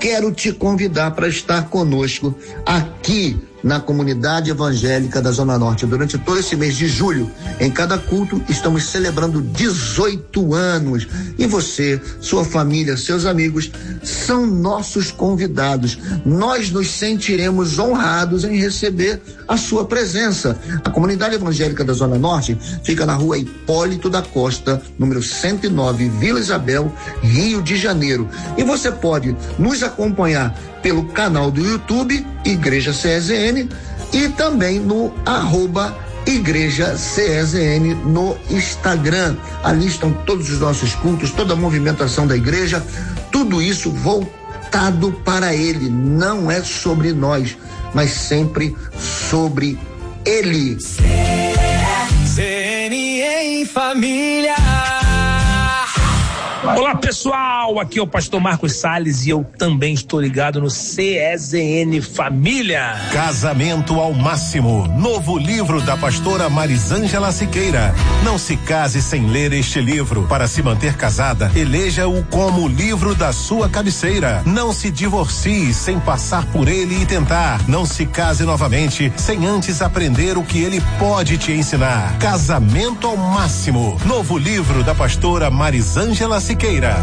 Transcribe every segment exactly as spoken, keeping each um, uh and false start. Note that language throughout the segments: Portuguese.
quero te convidar para estar conosco aqui na comunidade evangélica da Zona Norte. Durante todo esse mês de julho, em cada culto, estamos celebrando dezoito anos. E você, sua família, seus amigos, são nossos convidados. Nós nos sentiremos honrados em receber a sua presença. A comunidade evangélica da Zona Norte fica na rua Hipólito da Costa, número cento e nove, Vila Isabel, Rio de Janeiro. E você pode nos acompanhar pelo canal do YouTube, Igreja C S N, e também no arroba Igreja C S N no Instagram. Ali estão todos os nossos cultos, toda a movimentação da igreja, tudo isso voltado para Ele. Não é sobre nós, mas sempre sobre Ele. C N em família. Olá pessoal, aqui é o pastor Marcos Salles e eu também estou ligado no C S N Família. Casamento ao Máximo, novo livro da pastora Marisângela Siqueira. Não se case sem ler este livro. Para se manter casada, eleja-o como o livro da sua cabeceira. Não se divorcie sem passar por ele e tentar. Não se case novamente sem antes aprender o que ele pode te ensinar. Casamento ao Máximo, novo livro da pastora Marisângela Siqueira.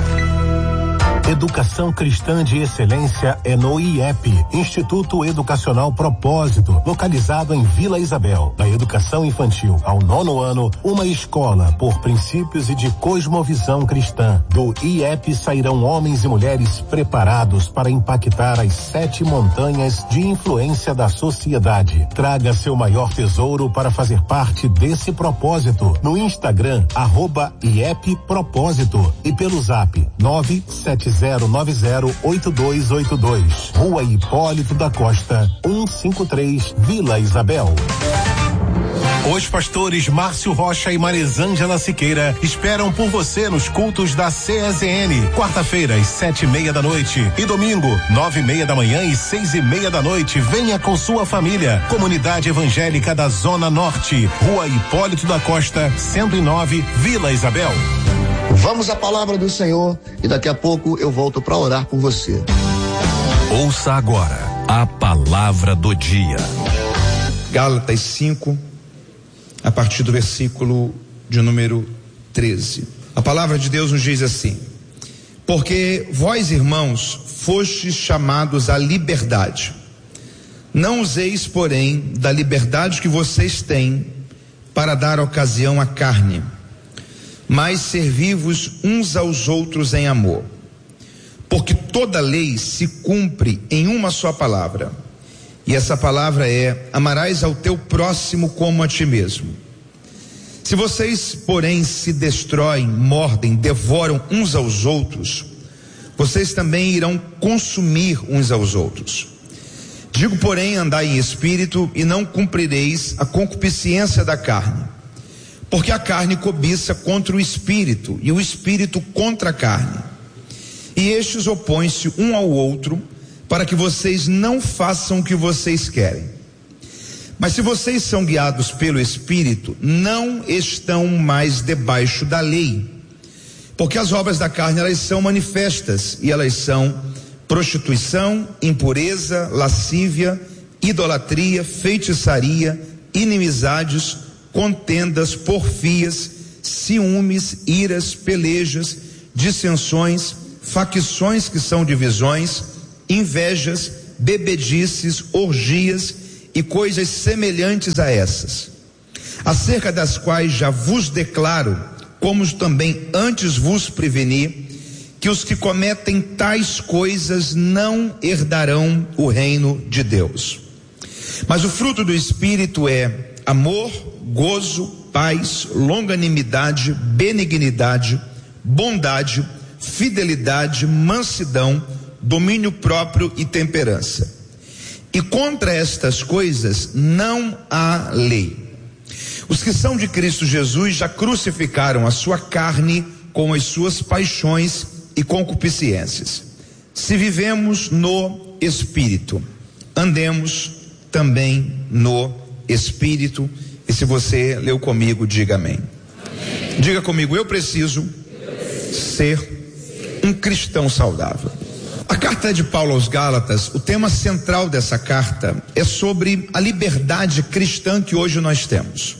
Educação cristã de excelência é no I E P, Instituto Educacional Propósito, localizado em Vila Isabel. Da educação infantil ao nono ano, uma escola por princípios e de cosmovisão cristã. Do I E P sairão homens e mulheres preparados para impactar as sete montanhas de influência da sociedade. Traga seu maior tesouro para fazer parte desse propósito no Instagram, arroba I E P Propósito, e pelo zap nove sete zero nove zero oito dois oito dois. Rua Hipólito da Costa, cento e cinquenta e três, Vila Isabel. Os pastores Márcio Rocha e Marisângela Siqueira esperam por você nos cultos da C S N. Quarta-feira, às sete e meia da noite. E domingo, nove e meia da manhã e seis e meia da noite. Venha com sua família. Comunidade Evangélica da Zona Norte. Rua Hipólito da Costa, cento e nove, Vila Isabel. Vamos à palavra do Senhor e daqui a pouco eu volto para orar por você. Ouça agora a palavra do dia. Gálatas cinco, a partir do versículo de número treze. A palavra de Deus nos diz assim: porque vós, irmãos, fostes chamados à liberdade. Não useis, porém, da liberdade que vocês têm para dar ocasião à carne, mas servi-vos uns aos outros em amor. Porque toda lei se cumpre em uma só palavra, e essa palavra é: amarás ao teu próximo como a ti mesmo. Se vocês, porém, se destroem, mordem, devoram uns aos outros, vocês também irão consumir uns aos outros. Digo, porém, andai em espírito e não cumprireis a concupiscência da carne. Porque a carne cobiça contra o espírito, e o espírito contra a carne. E estes opõem-se um ao outro, para que vocês não façam o que vocês querem. Mas se vocês são guiados pelo espírito, não estão mais debaixo da lei. Porque as obras da carne, elas são manifestas, e elas são prostituição, impureza, lascívia, idolatria, feitiçaria, inimizades, contendas, porfias, ciúmes, iras, pelejas, dissensões, facções que são divisões, invejas, bebedices, orgias e coisas semelhantes a essas, acerca das quais já vos declaro, como também antes vos preveni, que os que cometem tais coisas não herdarão o reino de Deus. Mas o fruto do Espírito é amor, gozo, paz, longanimidade, benignidade, bondade, fidelidade, mansidão, domínio próprio e temperança. E contra estas coisas não há lei. Os que são de Cristo Jesus já crucificaram a sua carne com as suas paixões e concupiscências. Se vivemos no Espírito, andemos também no Espírito. E se você leu comigo, diga amém. Amém. Diga comigo: eu preciso, eu preciso ser um cristão saudável. A carta de Paulo aos Gálatas, o tema central dessa carta é sobre a liberdade cristã que hoje nós temos.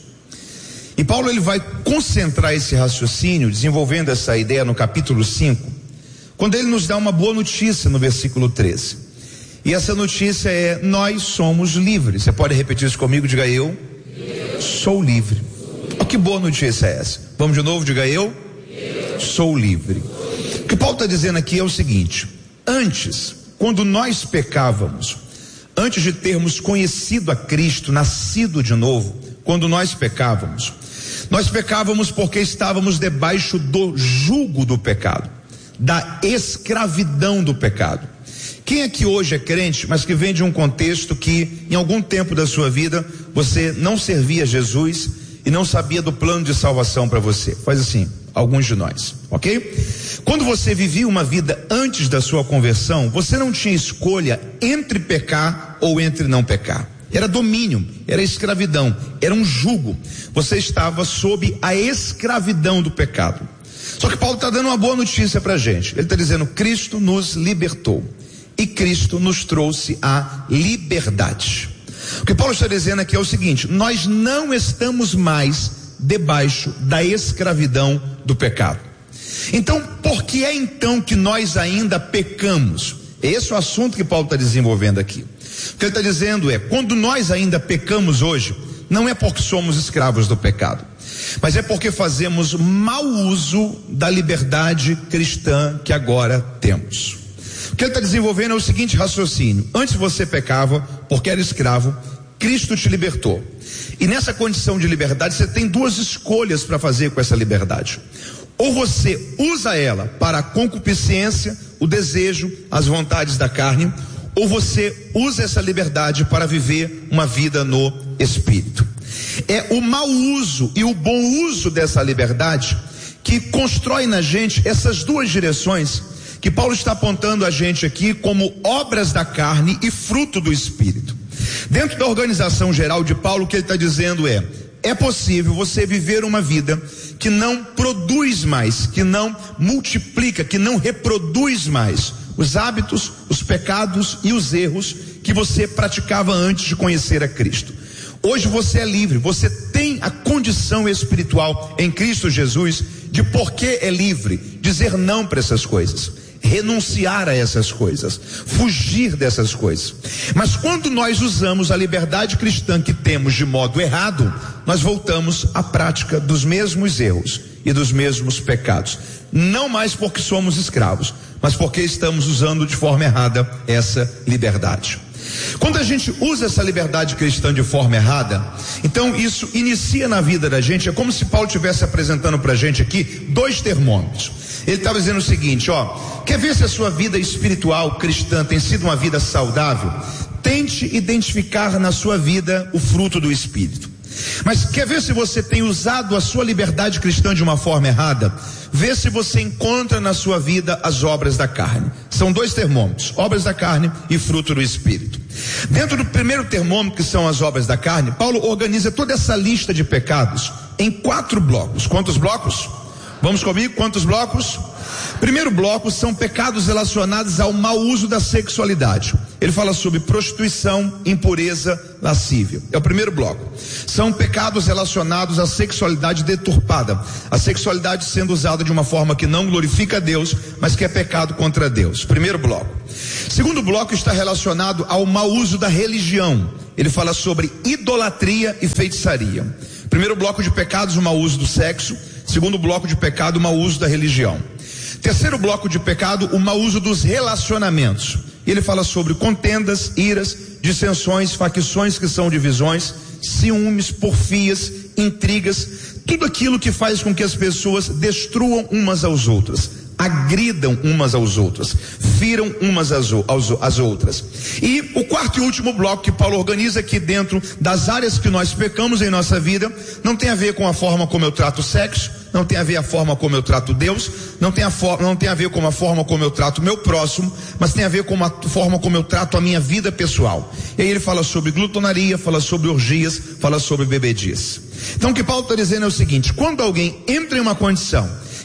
E Paulo ele vai concentrar esse raciocínio, desenvolvendo essa ideia no capítulo cinco, quando ele nos dá uma boa notícia no versículo treze. E essa notícia é: nós somos livres. Você pode repetir isso comigo? Diga eu, eu. sou livre. Oh, que boa notícia é essa? Vamos de novo, diga eu, eu. sou livre. O que Paulo está dizendo aqui é o seguinte: antes, quando nós pecávamos, antes de termos conhecido a Cristo, nascido de novo, quando nós pecávamos, nós pecávamos porque estávamos debaixo do jugo do pecado, da escravidão do pecado. Quem aqui hoje é crente, mas que vem de um contexto que em algum tempo da sua vida você não servia a Jesus e não sabia do plano de salvação para você? Faz assim, alguns de nós, ok? Quando você vivia uma vida antes da sua conversão, você não tinha escolha entre pecar ou entre não pecar. Era domínio, era escravidão, era um jugo. Você estava sob a escravidão do pecado. Só que Paulo está dando uma boa notícia para a gente. Ele está dizendo: Cristo nos libertou e Cristo nos trouxe a liberdade. O que Paulo está dizendo aqui é o seguinte: nós não estamos mais debaixo da escravidão do pecado. Então, por que é então que nós ainda pecamos? Esse é o assunto que Paulo está desenvolvendo aqui. O que ele está dizendo é: quando nós ainda pecamos hoje, não é porque somos escravos do pecado, mas é porque fazemos mau uso da liberdade cristã que agora temos. O que ele está desenvolvendo é o seguinte raciocínio: antes você pecava porque era escravo, Cristo te libertou. E nessa condição de liberdade você tem duas escolhas para fazer com essa liberdade. Ou você usa ela para a concupiscência, o desejo, as vontades da carne, ou você usa essa liberdade para viver uma vida no Espírito. É o mau uso e o bom uso dessa liberdade que constrói na gente essas duas direções que Paulo está apontando a gente aqui como obras da carne e fruto do Espírito. Dentro da organização geral de Paulo, o que ele está dizendo é: é possível você viver uma vida que não produz mais, que não multiplica, que não reproduz mais os hábitos, os pecados e os erros que você praticava antes de conhecer a Cristo. Hoje você é livre, você tem a condição espiritual em Cristo Jesus de, porque é livre, dizer não para essas coisas, renunciar a essas coisas, fugir dessas coisas. Mas quando nós usamos a liberdade cristã que temos de modo errado, nós voltamos à prática dos mesmos erros e dos mesmos pecados. Não mais porque somos escravos, mas porque estamos usando de forma errada essa liberdade. Quando a gente usa essa liberdade cristã de forma errada, então isso inicia na vida da gente. É como se Paulo estivesse apresentando pra gente aqui dois termômetros. Ele estava dizendo o seguinte: ó, quer ver se a sua vida espiritual cristã tem sido uma vida saudável? Tente identificar na sua vida o fruto do Espírito. Mas quer ver se você tem usado a sua liberdade cristã de uma forma errada? Vê se você encontra na sua vida as obras da carne. São dois termômetros: obras da carne e fruto do Espírito. Dentro do primeiro termômetro, que são as obras da carne, Paulo organiza toda essa lista de pecados em quatro blocos. Quantos blocos? Vamos comigo, quantos blocos? Primeiro bloco são pecados relacionados ao mau uso da sexualidade. Ele fala sobre prostituição, impureza, lascívia. É o primeiro bloco. São pecados relacionados à sexualidade deturpada, a sexualidade sendo usada de uma forma que não glorifica a Deus, mas que é pecado contra Deus. Primeiro bloco. Segundo bloco está relacionado ao mau uso da religião. Ele fala sobre idolatria e feitiçaria. Primeiro bloco de pecados, o mau uso do sexo. Segundo bloco de pecado, o mau uso da religião. Terceiro bloco de pecado, o mau uso dos relacionamentos. Ele fala sobre contendas, iras, dissensões, facções que são divisões, ciúmes, porfias, intrigas, tudo aquilo que faz com que as pessoas destruam umas às outras, agridam umas aos outras, firam umas às, às, às outras. E o quarto e último bloco que Paulo organiza aqui dentro das áreas que nós pecamos em nossa vida, não tem a ver com a forma como eu trato o sexo, não tem a ver a forma como eu trato Deus, não tem a, for, não tem a ver com a forma como eu trato o meu próximo, mas tem a ver com a forma como eu trato a minha vida pessoal. E aí ele fala sobre glutonaria, fala sobre orgias, fala sobre bebedias. Então o que Paulo está dizendo é o seguinte: quando alguém entra em uma condição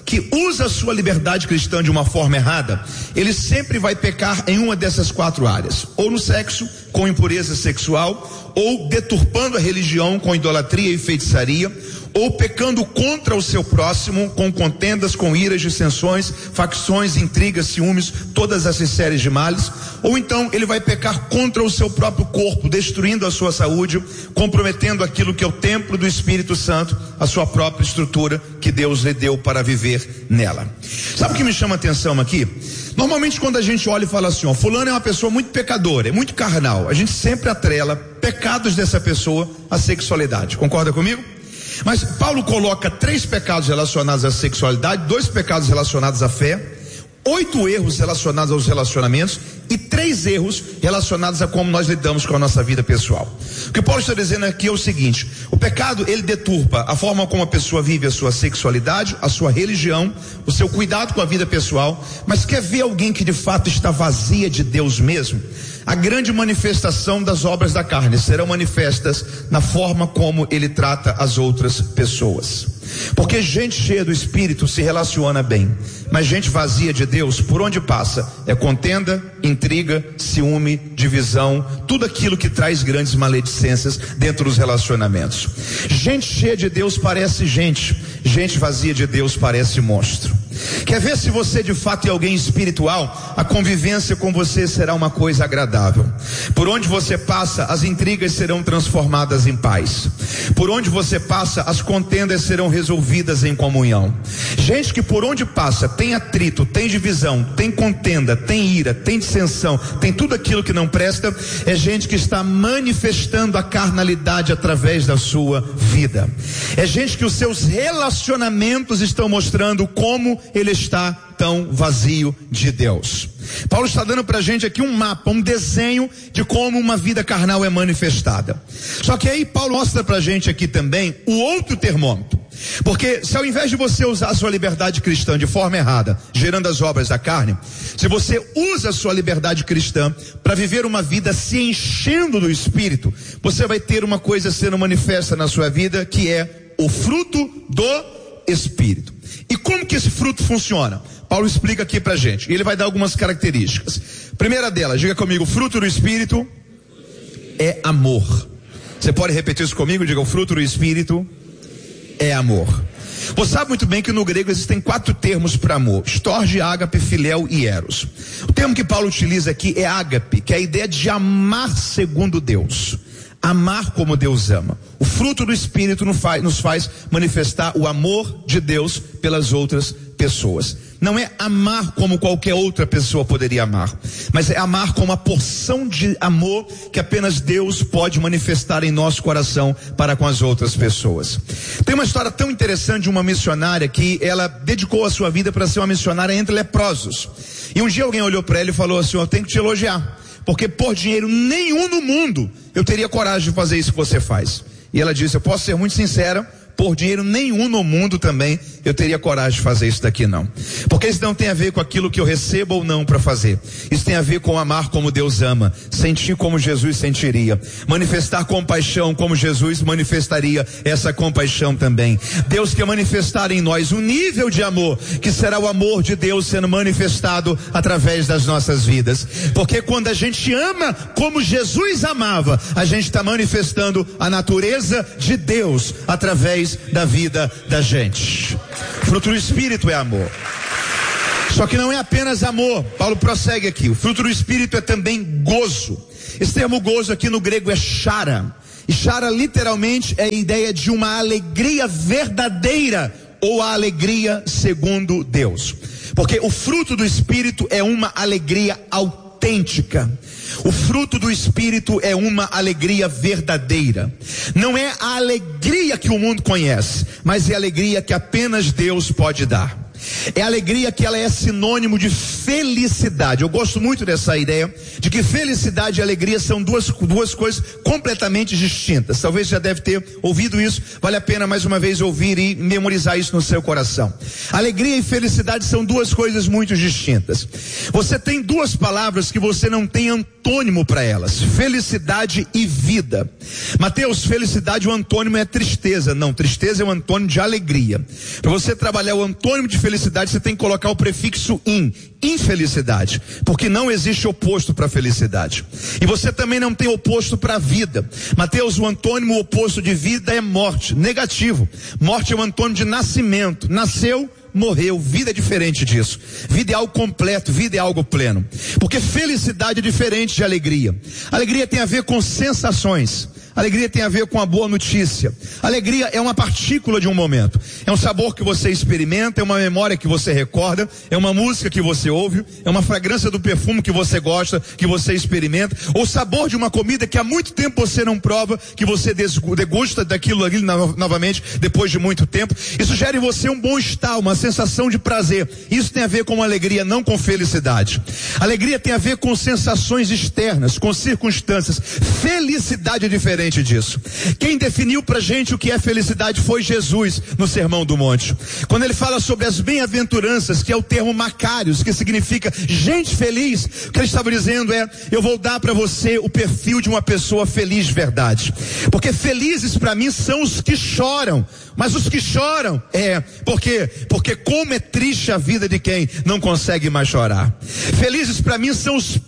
que usa a sua liberdade cristã de uma forma errada, ele sempre vai pecar em uma dessas quatro áreas: ou no sexo, com impureza sexual, ou deturpando a religião com idolatria e feitiçaria, ou pecando contra o seu próximo com contendas, com iras, dissensões, facções, intrigas, ciúmes, todas essas séries de males. Ou então ele vai pecar contra o seu próprio corpo, destruindo a sua saúde, comprometendo aquilo que é o templo do Espírito Santo, a sua própria estrutura que Deus lhe deu para viver nela. Sabe o que me chama a atenção aqui? Normalmente quando a gente olha e fala assim, ó, fulano é uma pessoa muito pecadora, é muito carnal, a gente sempre atrela pecados dessa pessoa à sexualidade. Concorda comigo? Mas Paulo coloca três pecados relacionados à sexualidade, dois pecados relacionados à fé, oito erros relacionados aos relacionamentos e três erros relacionados a como nós lidamos com a nossa vida pessoal. O que Paulo está dizendo aqui é o seguinte: o pecado, ele deturpa a forma como a pessoa vive a sua sexualidade, a sua religião, o seu cuidado com a vida pessoal. Mas quer ver alguém que de fato está vazia de Deus mesmo? A grande manifestação das obras da carne serão manifestas na forma como ele trata as outras pessoas. Porque gente cheia do Espírito se relaciona bem, mas gente vazia de Deus, por onde passa, é contenda, intriga, ciúme, divisão, tudo aquilo que traz grandes maledicências dentro dos relacionamentos. Gente cheia de Deus parece gente, gente vazia de Deus parece monstro. Quer ver se você de fato é alguém espiritual? A convivência com você será uma coisa agradável. Por onde você passa, as intrigas serão transformadas em paz. Por onde você passa, as contendas serão resolvidas em comunhão. Gente que por onde passa tem atrito, tem divisão, tem contenda, tem ira, tem dissensão, tem tudo aquilo que não presta, é gente que está manifestando a carnalidade através da sua vida. É gente que os seus relacionamentos estão mostrando como ele está tão vazio de Deus. Paulo está dando pra gente aqui um mapa, um desenho de como uma vida carnal é manifestada. Só que aí Paulo mostra pra gente aqui também o outro termômetro. Porque se ao invés de você usar a sua liberdade cristã de forma errada, gerando as obras da carne, se você usa a sua liberdade cristã para viver uma vida se enchendo do Espírito, você vai ter uma coisa sendo manifesta na sua vida, que é o fruto do Espírito. E como que esse fruto funciona? Paulo explica aqui pra gente, e ele vai dar algumas características. Primeira delas, diga comigo: o fruto do Espírito é amor. Você pode repetir isso comigo? Diga: o fruto do Espírito é amor. Você sabe muito bem que no grego existem quatro termos para amor: storge, ágape, filéu e eros. O termo que Paulo utiliza aqui é ágape, que é a ideia de amar segundo Deus. Amar como Deus ama. O fruto do Espírito nos faz, nos faz manifestar o amor de Deus pelas outras pessoas. Não é amar como qualquer outra pessoa poderia amar, mas é amar com uma porção de amor que apenas Deus pode manifestar em nosso coração para com as outras pessoas. Tem uma história tão interessante de uma missionária que ela dedicou a sua vida para ser uma missionária entre leprosos. E um dia alguém olhou para ela e falou assim: eu tenho que te elogiar, porque por dinheiro nenhum no mundo eu teria coragem de fazer isso que você faz. E ela disse: eu posso ser muito sincera, por dinheiro nenhum no mundo também eu teria coragem de fazer isso daqui não. Porque isso não tem a ver com aquilo que eu recebo ou não para fazer. Isso tem a ver com amar como Deus ama, sentir como Jesus sentiria, manifestar compaixão como Jesus manifestaria essa compaixão também. Deus quer manifestar em nós um nível de amor que será o amor de Deus sendo manifestado através das nossas vidas. Porque quando a gente ama como Jesus amava, a gente está manifestando a natureza de Deus através da vida da gente. O fruto do Espírito é amor. Só que não é apenas amor. Paulo prossegue aqui: o fruto do Espírito é também gozo. Esse termo gozo aqui no grego é chara. E chara literalmente é a ideia de uma alegria verdadeira, ou a alegria segundo Deus. Porque o fruto do Espírito é uma alegria autêntica. O fruto do Espírito é uma alegria verdadeira. Não é a alegria que o mundo conhece, mas é a alegria que apenas Deus pode dar. É a alegria que ela é sinônimo de felicidade. Eu gosto muito dessa ideia de que felicidade e alegria são duas, duas coisas completamente distintas. Talvez você já deve ter ouvido isso. Vale a pena mais uma vez ouvir e memorizar isso no seu coração. Alegria e felicidade são duas coisas muito distintas. Você tem duas palavras que você não tem antônimo para elas: felicidade e vida. Mateus, felicidade, o antônimo é tristeza. Não, tristeza é o antônimo de alegria. Para você trabalhar o antônimo de felicidade, felicidade, você tem que colocar o prefixo in, infelicidade, porque não existe oposto para felicidade. E você também não tem oposto para a vida. Mateus, o antônimo, o oposto de vida é morte, negativo. Morte é o antônimo de nascimento. Nasceu, morreu. Vida é diferente disso. Vida é algo completo, vida é algo pleno. Porque felicidade é diferente de alegria. Alegria tem a ver com sensações. Alegria tem a ver com a boa notícia. Alegria é uma partícula de um momento. É um sabor que você experimenta, é uma memória que você recorda, é uma música que você ouve, é uma fragrância do perfume que você gosta, que você experimenta, ou o sabor de uma comida que há muito tempo você não prova, que você degusta daquilo ali novamente depois de muito tempo. Isso gera em você um bom-estar, uma sensação de prazer. Isso tem a ver com alegria, não com felicidade. Alegria tem a ver com sensações externas, com circunstâncias. Felicidade é diferente disso. Quem definiu pra gente o que é felicidade foi Jesus no Sermão do Monte. Quando ele fala sobre as bem-aventuranças, que é o termo macários, que significa gente feliz, o que ele estava dizendo é: eu vou dar para você o perfil de uma pessoa feliz de verdade. Porque felizes para mim são os que choram. Mas os que choram, é, por quê? Porque como é triste a vida de quem não consegue mais chorar. Felizes para mim são os